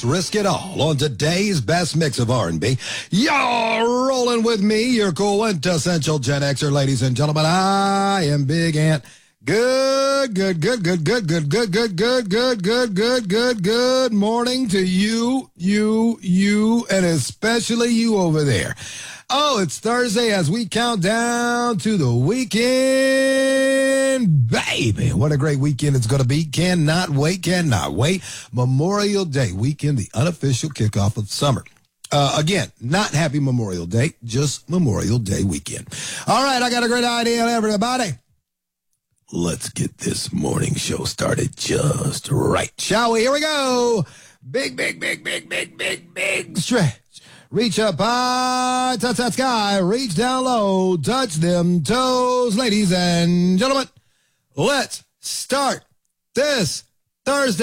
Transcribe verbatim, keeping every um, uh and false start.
Let's risk it all on today's best mix of R and B. Y'all rolling with me, your quintessential Gen Xer, ladies and gentlemen. I am Big Ant. Good, good, good, good, good, good, good, good, good, good, good, good, good, good morning to you, you, you, and especially you over there. Oh, it's Thursday as we count down to the weekend, baby. What a great weekend it's going to be. Cannot wait, cannot wait. Memorial Day weekend, the unofficial kickoff of summer. Uh, again, not happy Memorial Day, just Memorial Day weekend. All right, I got a great idea, everybody. Let's get this morning show started just right, shall we? Here we go. Big, big, big, big, big, big, big stretch. Reach up high, touch that sky, reach down low, touch them toes. Ladies and gentlemen, let's start this Thursday.